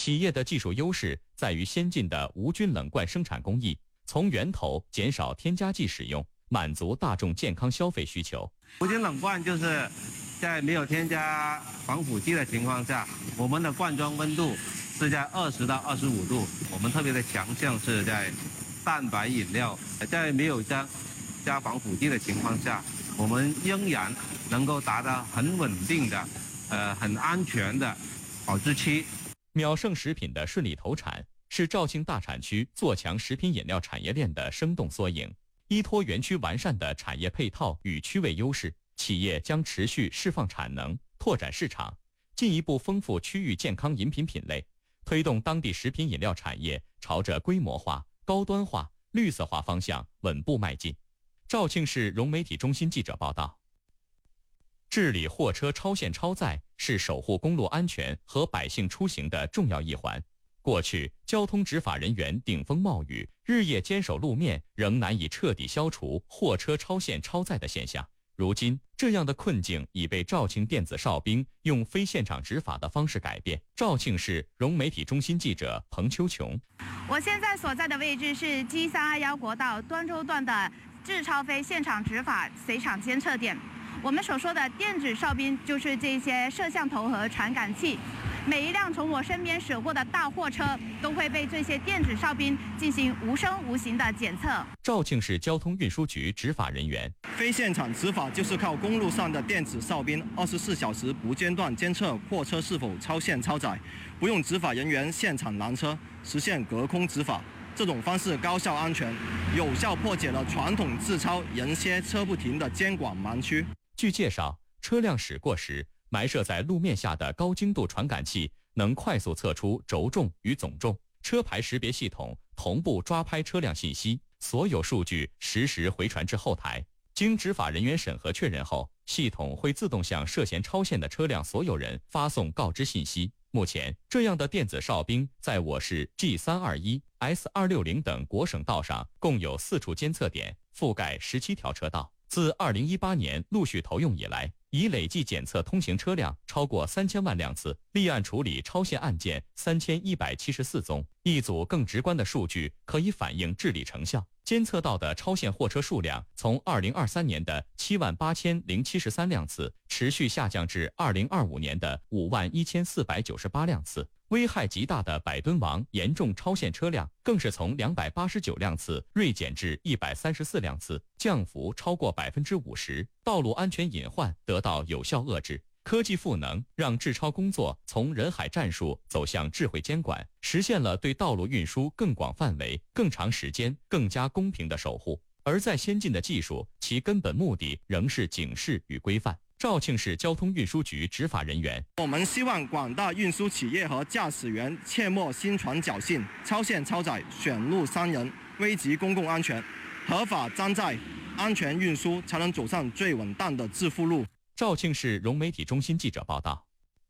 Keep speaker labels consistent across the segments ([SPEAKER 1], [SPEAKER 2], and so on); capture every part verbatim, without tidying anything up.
[SPEAKER 1] 企业的技术优势在于先进的无菌冷罐生产工艺，从源头减少添加剂使用，满足大众健康消费需求。
[SPEAKER 2] 无菌冷罐就是在没有添加防腐剂的情况下，我们的罐装温度是在二十到二十五度。我们特别的强项是在蛋白饮料，在没有加加防腐剂的情况下，我们仍然能够达到很稳定的、呃很安全的保质期。
[SPEAKER 1] 秒胜食品的顺利投产，是肇庆大产区做强食品饮料产业链的生动缩影。依托园区完善的产业配套与区位优势，企业将持续释放产能，拓展市场，进一步丰富区域健康饮品品类，推动当地食品饮料产业朝着规模化、高端化、绿色化方向稳步迈进。肇庆市融媒体中心记者报道。治理货车超限超载是守护公路安全和百姓出行的重要一环。过去，交通执法人员顶风冒雨，日夜坚守路面，仍难以彻底消除货车超限超载的现象。如今，这样的困境已被肇庆电子哨兵用非现场执法的方式改变。肇庆市融媒体中心记者彭秋琼：
[SPEAKER 3] 我现在所在的位置是 G 三二一国道端州段的治超非现场执法随场监测点。我们所说的电子哨兵就是这些摄像头和传感器。每一辆从我身边驶过的大货车都会被这些电子哨兵进行无声无形的检测。
[SPEAKER 1] 肇庆市交通运输局执法人员：
[SPEAKER 4] 非现场执法就是靠公路上的电子哨兵二十四小时不间断监测货车是否超限超载，不用执法人员现场拦车，实现隔空执法。这种方式高效安全，有效破解了传统自超人歇车不停的监管盲区。
[SPEAKER 1] 据介绍，车辆驶过时，埋设在路面下的高精度传感器能快速测出轴重与总重，车牌识别系统同步抓拍车辆信息，所有数据实时回传至后台。经执法人员审核确认后，系统会自动向涉嫌超限的车辆所有人发送告知信息。目前，这样的电子哨兵在我市 G 三二一、S 二六零等国省道上共有四处监测点，覆盖十七条车道。自二零一八年陆续投用以来，已累计检测通行车辆超过三千万辆次，立案处理超限案件三千一百七十四宗。一组更直观的数据可以反映治理成效。监测到的超限货车数量从二零二三年的七万八千零七十三辆次，持续下降至二零二五年的五万一千四百九十八辆次。危害极大的百吨王严重超限车辆更是从两百八十九辆次锐减至一百三十四辆次，降幅超过百分之五十。道路安全隐患得到有效遏制。科技赋能让治超工作从人海战术走向智慧监管，实现了对道路运输更广范围、更长时间、更加公平的守护。而在先进的技术，其根本目的仍是警示与规范。肇庆市交通运输局执法人员：
[SPEAKER 4] 我们希望广大运输企业和驾驶员切莫心存侥幸，超限超载、选路伤人，危及公共安全。合法装载、安全运输，才能走上最稳当的致富路。
[SPEAKER 1] 肇庆市融媒体中心记者报道。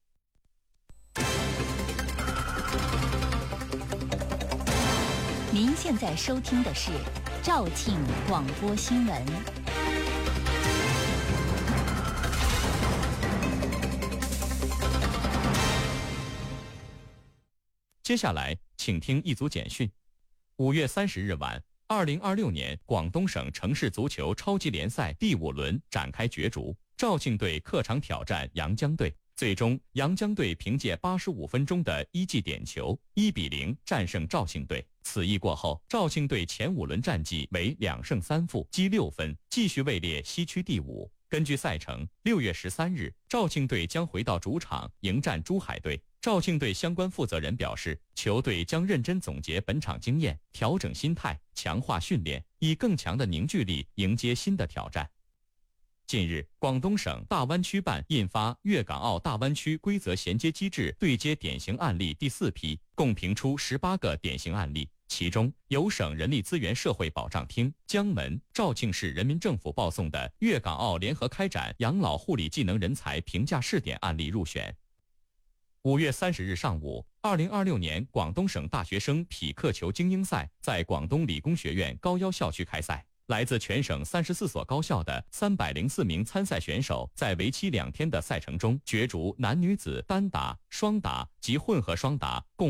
[SPEAKER 5] 您现在收听的是肇庆广播新闻。
[SPEAKER 1] 接下来，请听一组简讯。五月三十日晚，二零二六年广东省城市足球超级联赛第五轮展开角逐，肇庆队客场挑战阳江队。最终，阳江队凭借八十五分钟的一记点球，一比零战胜肇庆队。此役过后，肇庆队前五轮战绩为两胜三负，积六分，继续位列西区第五。根据赛程，六月十三日，肇庆队将回到主场迎战珠海队。肇庆队相关负责人表示，球队将认真总结本场经验，调整心态，强化训练，以更强的凝聚力迎接新的挑战。近日，广东省大湾区办印发《粤港澳大湾区规则衔接机制对接典型案例》第四批，共评出十八个典型案例，其中由省人力资源社会保障厅、江门、肇庆市人民政府报送的粤港澳联合开展养老护理技能人才评价试点案例入选。五月三十日上午，二零二六年广东省大学生匹克球精英赛在广东理工学院高腰校区开赛。来自全省三十四所高校的三百零四名参赛选手，在为期两天的赛程中角逐男女子单打、双打及混合双打共